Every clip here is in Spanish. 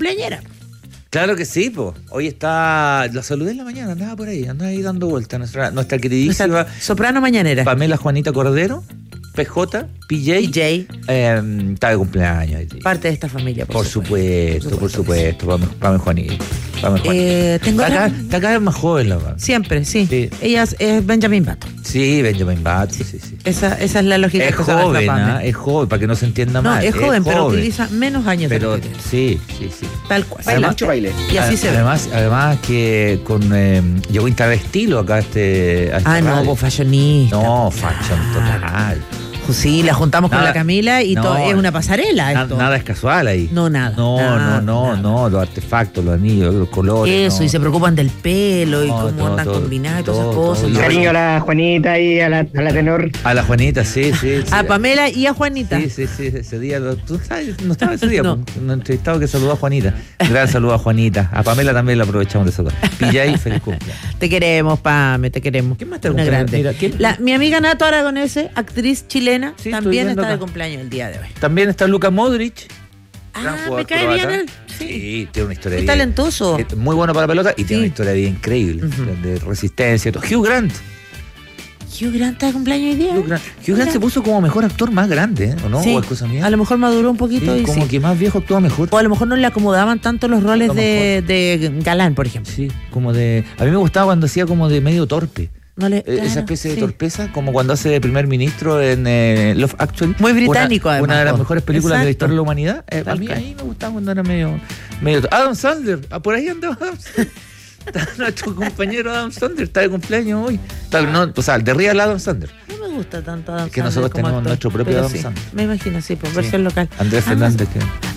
cumpleañera. Claro que sí, pues. Hoy está. La saludé en la mañana, andaba ahí dando vueltas. Nuestra queridísima soprano mañanera. Pamela Juanita Cordero, PJ, PJ. Está de cumpleaños. Parte de esta familia, por supuesto. Pamela Juanita. Tengo está cada vez más joven la Pamela. Siempre, sí. Ella es Benjamin Button. Sí, Benjamin Button, sí. Esa es la lógica. Es joven, es joven, para que no se entienda mal. Es joven, pero utiliza menos años. Pero sí. Tal cual. Baila mucho baile. Y así se ve. Además que llegó a instalar estilo acá no, fashionista. No, fashion total. Sí, la juntamos con la Camila y todo es una pasarela. Nada es casual ahí. No, nada. No, los artefactos, los anillos, los colores. Eso, y se preocupan del pelo y cómo andan combinados y todas esas cosas. Cariño a la Juanita y a la tenor. A la Juanita, sí. A Pamela y a Juanita. Sí, ese día. ¿Tú sabes? No estaba ese día. No. Un entrevistado que saludó a Juanita. Gran saludo a Juanita. A Pamela también la aprovechamos de saludar. PJ, feliz cumpleaños. Te queremos, Pame, te queremos. ¿Quién más te Una grande. Mira, mi amiga Nato Aragonese, actriz chilena. Sí, también está de cumpleaños el día de hoy. También está Luka Modric. Me cae bien él. Sí, tiene una historia bien. Talentoso. Muy bueno para la pelota y tiene una historia bien increíble. De resistencia. Hugh Grant está de cumpleaños hoy día. Hugh Grant se puso como mejor actor más grande, ¿o no? Sí. ¿O es cosa mía? A lo mejor maduró un poquito. Sí, como que más viejo actúa mejor. O a lo mejor no le acomodaban tanto los roles de galán, por ejemplo. Sí, como de... A mí me gustaba cuando hacía como de medio torpe. Esa especie de torpeza, como cuando hace de primer ministro en Love Actually. Muy británico, además. Una de las mejores películas de la historia de la humanidad. A mí ahí me gustaba cuando era medio Adam Sandler, por ahí andaba Adam Sandler. Nuestro compañero Adam Sandler está de cumpleaños hoy. De Real Adam Sandler. No me gusta tanto Adam Sandler. Que nosotros tenemos nuestro propio Adam Sandler. Me imagino, por versión local. Andrés Fernández.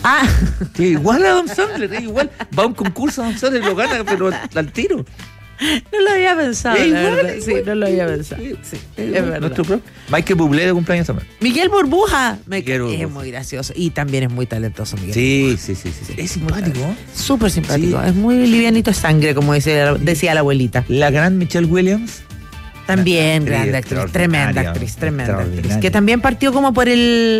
Sí, igual Adam Sandler, igual. Va a un concurso Adam Sandler, lo gana, pero al tiro. No lo había pensado, la verdad. Sí, no lo había pensado. Sí, es verdad. Nuestro propio Michael Bublé de cumpleaños también. Miguel Burbuja. Es muy gracioso y también es muy talentoso, Miguel. Sí. Es simpático. Súper simpático. Es muy livianito de sangre, como decía la abuelita. La gran Michelle Williams. También grande actriz, tremenda actriz. Que también partió como por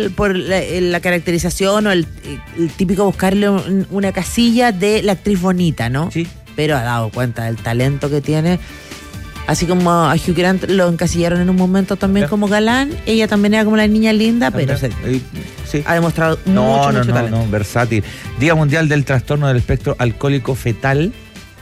la caracterización o el típico buscarle una casilla de la actriz bonita, ¿no? Sí. Pero ha dado cuenta del talento que tiene. Así como a Hugh Grant lo encasillaron en un momento también como galán, ella también era como la niña linda, pero ha demostrado mucho talento. No, versátil. Día Mundial del Trastorno del Espectro Alcohólico Fetal.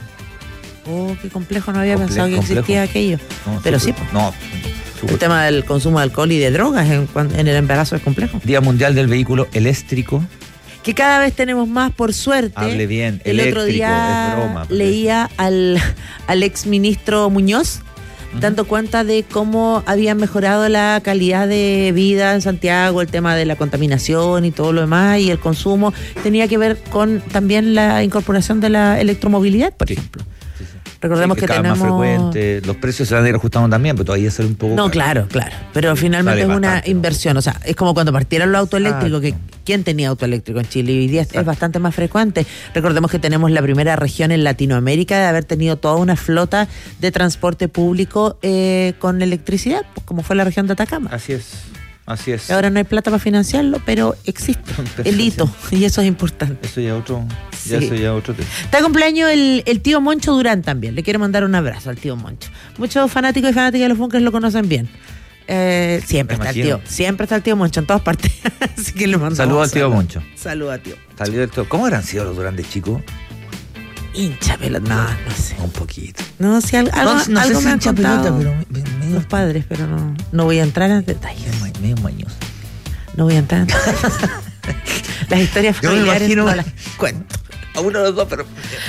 Oh, qué complejo, no había pensado que existía aquello. Pero sí. El tema del consumo de alcohol y de drogas en el embarazo es complejo. Día Mundial del Vehículo Eléctrico. Que cada vez tenemos más, por suerte. Hable bien, el otro día es broma, leía al exministro Muñoz dando cuenta de cómo habían mejorado la calidad de vida en Santiago, el tema de la contaminación y todo lo demás, y el consumo tenía que ver con también la incorporación de la electromovilidad, por ejemplo. Recordemos que cada tenemos... más frecuente, los precios se van a ir ajustando también, pero todavía sale un poco... No, claro, pero finalmente es una inversión, o sea, es como cuando partieron los autos eléctricos, que ¿quién tenía auto eléctrico en Chile? Hoy día es bastante más frecuente. Recordemos que tenemos la primera región en Latinoamérica de haber tenido toda una flota de transporte público con electricidad, como fue la región de Atacama. Así es. Ahora no hay plata para financiarlo, pero existe el hito, y eso es importante. Eso ya otro tema. Está de cumpleaños el tío Moncho Durán también. Le quiero mandar un abrazo al tío Moncho. Muchos fanáticos y fanáticas de los bunkers lo conocen bien. Siempre está el tío Moncho en todas partes. Así que le mando saludos al tío Moncho. Saludos a tío. ¿Cómo habrán sido los Durán de chico? Hincha pelota. No sé. Un poquito. No, si algo no sé si me han hincha contado pelota, pero medio, los padres, pero no voy a entrar en detalles. Medio mañoso. No voy a entrar en detalles. Las historias familiares no las cuento. A uno de los dos, pero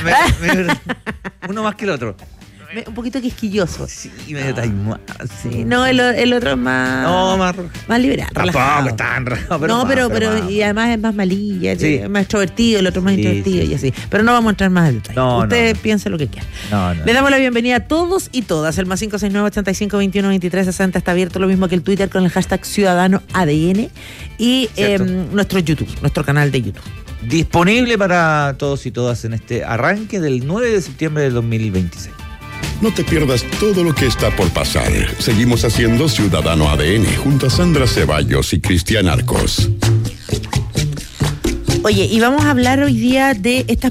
uno más que el otro. Un poquito quisquilloso. Sí, medio taimado. Sí, no, el otro es más... No, más liberal, relajado. Tampoco tan relajado, pero y además es más malilla, es más extrovertido, el otro es más introvertido y así. Pero no vamos a entrar más en detalle. Usted piense lo que quiera. Le damos la bienvenida a todos y todas. El más 569-85-21-23-60 está abierto, lo mismo que el Twitter con el hashtag Ciudadano ADN y nuestro YouTube, nuestro canal de YouTube. Disponible para todos y todas en este arranque del 9 de septiembre del 2026. No te pierdas todo lo que está por pasar. Seguimos haciendo Ciudadano ADN junto a Sandra Ceballos y Cristian Arcos. Oye, y vamos a hablar hoy día de estas